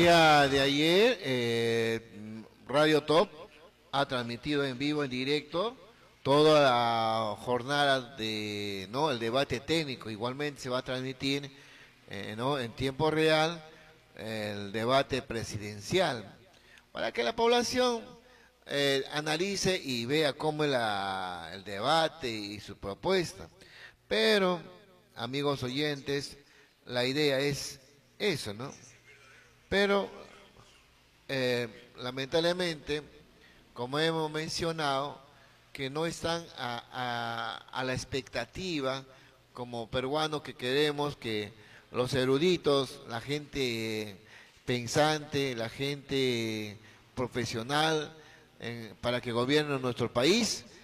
día de ayer, Radio Top ha transmitido en vivo, en directo, toda la jornada de, ¿no? El debate técnico. Igualmente se va a transmitir, ¿no? En tiempo real el debate presidencial, para que la población analice y vea cómo es el debate y su propuesta. Pero, amigos oyentes, la idea es eso, ¿no? Pero, lamentablemente, como hemos mencionado, que no están a la expectativa como peruanos que queremos que los eruditos, la gente pensante, la gente profesional, para que gobierne nuestro país,